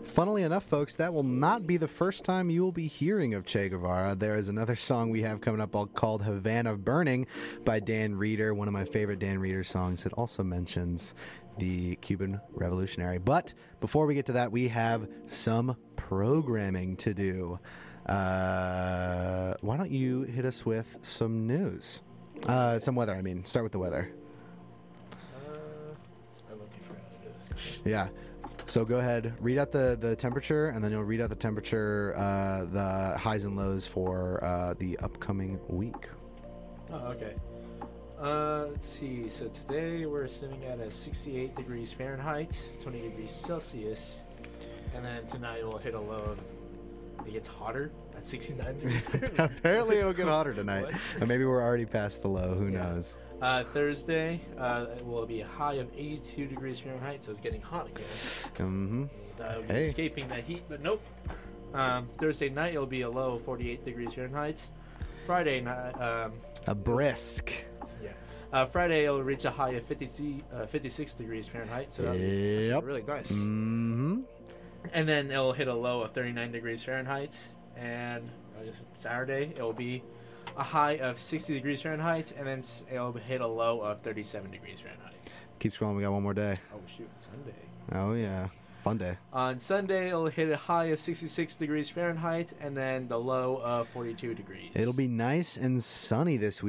Funnily enough, folks, that will not be the first time you will be hearing of Che Guevara. There is another song we have coming up called Havana Burning by Dan Reeder, one of my favorite Dan Reeder songs that also mentions the Cuban revolutionary. But before we get to that, we have some programming to do. Why don't you hit us with some news? Some weather, I mean. Start with the weather. I'm looking for how it is. Yeah. So go ahead, read out the temperature, and then you'll read out the temperature, the highs and lows for the upcoming week. Oh, okay. Let's see. So today we're sitting at a 68 degrees Fahrenheit, 20 degrees Celsius. And then tonight we'll hit a low of, it gets hotter at 69 degrees Fahrenheit. Apparently it'll get hotter tonight. What? Or maybe we're already past the low. Who knows? Thursday it will be a high of 82 degrees Fahrenheit, so it's getting hot again. Mm-hmm. We'll be Hey. escaping that heat, but nope. Thursday night it'll be a low of 48 degrees Fahrenheit. Friday night, A brisk. Friday it'll reach a high of 56 degrees Fahrenheit, so that'll be Yep. really nice. Mm-hmm. And then it'll hit a low of 39 degrees Fahrenheit. And I guess Saturday it'll be a high of 60 degrees Fahrenheit, and then it'll hit a low of 37 degrees Fahrenheit. Keep scrolling. We got one more day. Oh shoot, Sunday. Oh, yeah. Fun day. On Sunday it'll hit a high of 66 degrees Fahrenheit, and then the low of 42 degrees. It'll be nice and sunny this week.